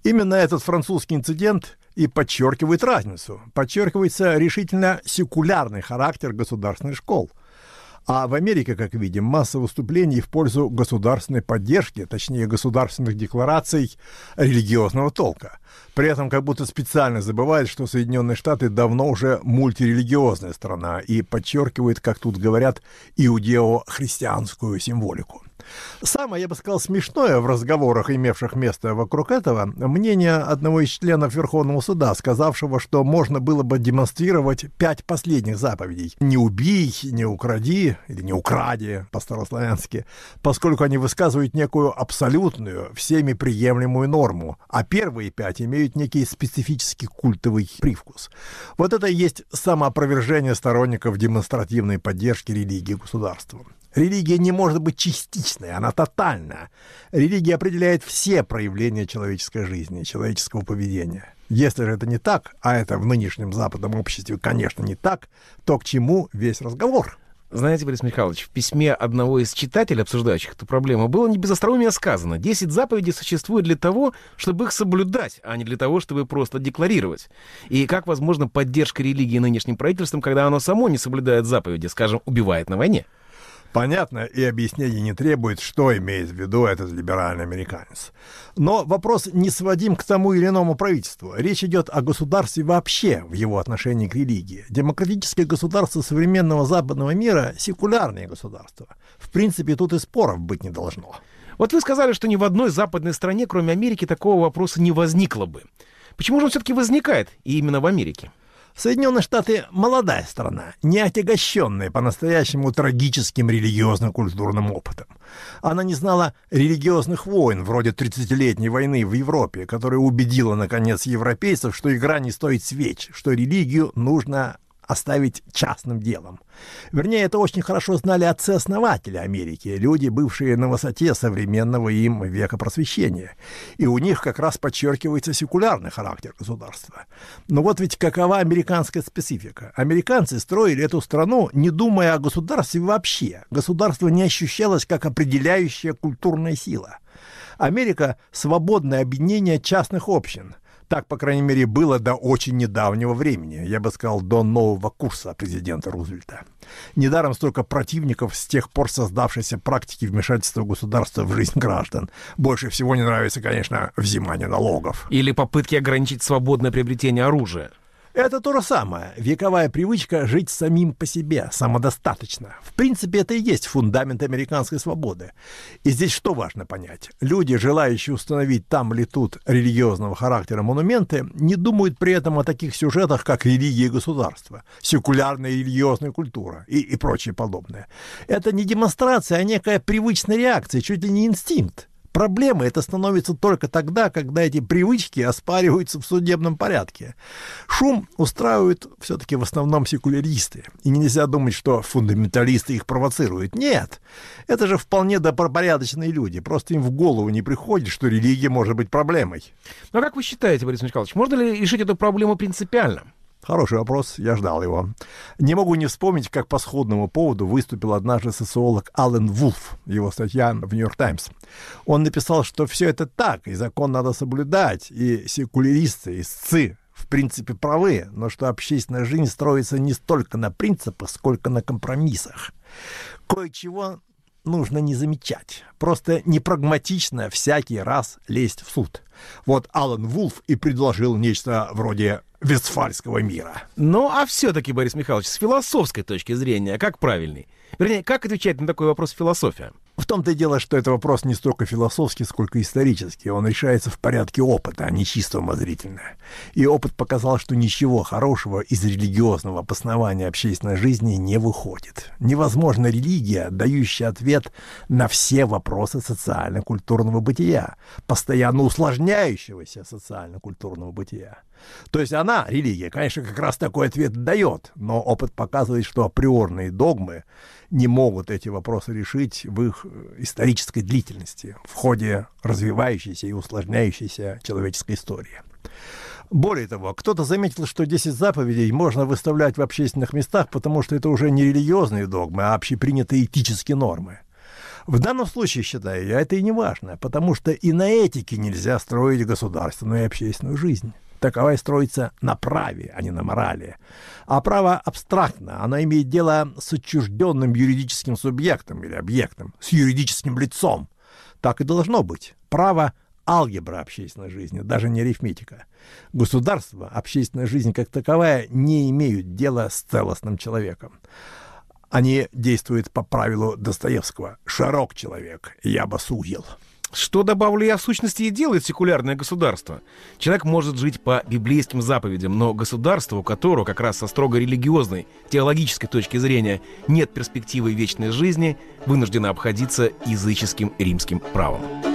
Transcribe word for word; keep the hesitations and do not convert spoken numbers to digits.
Именно этот французский инцидент и подчеркивает разницу. Подчеркивается решительно секулярный характер государственных школ. А в Америке, как видим, масса выступлений в пользу государственной поддержки, точнее государственных деклараций религиозного толка. При этом как будто специально забывают, что Соединенные Штаты давно уже мультирелигиозная страна и подчеркивает, как тут говорят, иудео-христианскую символику. Самое, я бы сказал, смешное в разговорах, имевших место вокруг этого, мнение одного из членов Верховного суда, сказавшего, что можно было бы демонстрировать пять последних заповедей. «Не убей», «не укради» или «не укради» по-старославянски, поскольку они высказывают некую абсолютную, всеми приемлемую норму, а первые пять имеют некий специфический культовый привкус. Вот это и есть самоопровержение сторонников демонстративной поддержки религии государством. Религия не может быть частичной, она тотальна. Религия определяет все проявления человеческой жизни, человеческого поведения. Если же это не так, а это в нынешнем западном обществе, конечно, не так, то к чему весь разговор? Знаете, Борис Михайлович, в письме одного из читателей, обсуждающих эту проблему, было не без остроумия сказано: десять заповедей существуют для того, чтобы их соблюдать, а не для того, чтобы просто декларировать. И как возможна поддержка религии нынешним правительством, когда оно само не соблюдает заповеди, скажем, убивает на войне? Понятно, и объяснений не требует, что имеет в виду этот либеральный американец. Но вопрос не сводим к тому или иному правительству. Речь идет о государстве вообще в его отношении к религии. Демократические государства современного западного мира — секулярные государства. В принципе, тут и споров быть не должно. Вот вы сказали, что ни в одной западной стране, кроме Америки, такого вопроса не возникло бы. Почему же он все-таки возникает и именно в Америке? Соединенные Штаты — молодая страна, не отягощенная по-настоящему трагическим религиозно-культурным опытом. Она не знала религиозных войн, вроде тридцатилетней войны в Европе, которая убедила, наконец, европейцев, что игра не стоит свеч, что религию нужно оставить частным делом. Вернее, это очень хорошо знали отцы-основатели Америки, люди, бывшие на высоте современного им века просвещения. И у них как раз подчеркивается секулярный характер государства. Но вот ведь какова американская специфика? Американцы строили эту страну, не думая о государстве вообще. Государство не ощущалось как определяющая культурная сила. Америка — свободное объединение частных общин. Так, по крайней мере, было до очень недавнего времени, я бы сказал, до нового курса президента Рузвельта. Недаром столько противников с тех пор создавшейся практики вмешательства государства в жизнь граждан. Больше всего не нравится, конечно, взимание налогов. Или попытки ограничить свободное приобретение оружия. Это то же самое. Вековая привычка жить самим по себе, самодостаточно. В принципе, это и есть фундамент американской свободы. И здесь что важно понять? Люди, желающие установить там или тут религиозного характера монументы, не думают при этом о таких сюжетах, как религия и государство, секулярная и религиозная культура и, и прочее подобное. Это не демонстрация, а некая привычная реакция, чуть ли не инстинкт. Проблемой это становится только тогда, когда эти привычки оспариваются в судебном порядке. Шум устраивают все-таки в основном секуляристы. И нельзя думать, что фундаменталисты их провоцируют. Нет, это же вполне добропорядочные люди. Просто им в голову не приходит, что религия может быть проблемой. Ну а как вы считаете, Борис Михайлович, можно ли решить эту проблему принципиально? Хороший вопрос, я ждал его. Не могу не вспомнить, как по сходному поводу выступил однажды социолог Аллен Вулф, его статья в «Нью-Йорк Таймс». Он написал, что все это так, и закон надо соблюдать, и секуляристы, и сцы в принципе правы, но что общественная жизнь строится не столько на принципах, сколько на компромиссах. Кое-чего нужно не замечать. Просто непрагматично всякий раз лезть в суд. Вот Аллен Вулф и предложил нечто вроде Вестфальского мира. Ну, а все-таки, Борис Михайлович, с философской точки зрения, как правильный? Вернее, как отвечать на такой вопрос философия? В том-то и дело, что это вопрос не столько философский, сколько исторический. Он решается в порядке опыта, а не чисто умозрительно. И опыт показал, что ничего хорошего из религиозного обоснования общественной жизни не выходит. Невозможна религия, дающая ответ на все вопросы социально-культурного бытия, постоянно усложняющегося социально-культурного бытия. То есть она, религия, конечно, как раз такой ответ дает, но опыт показывает, что априорные догмы не могут эти вопросы решить в их исторической длительности, в ходе развивающейся и усложняющейся человеческой истории. Более того, кто-то заметил, что десять заповедей можно выставлять в общественных местах, потому что это уже не религиозные догмы, а общепринятые этические нормы. В данном случае, считаю я, это и не важно, потому что и на этике нельзя строить государственную и общественную жизнь. Таковая строится на праве, а не на морали. А право абстрактно, оно имеет дело с отчужденным юридическим субъектом или объектом, с юридическим лицом. Так и должно быть. Право — алгебра общественной жизни, даже не арифметика. Государство, общественная жизнь как таковая не имеют дела с целостным человеком. Они действуют по правилу Достоевского: «Широк человек, я бы судил». Что, добавлю я, в сущности и делает секулярное государство? Человек может жить по библейским заповедям, но государство, у которого как раз со строго религиозной, теологической точки зрения нет перспективы вечной жизни, вынуждено обходиться языческим римским правом.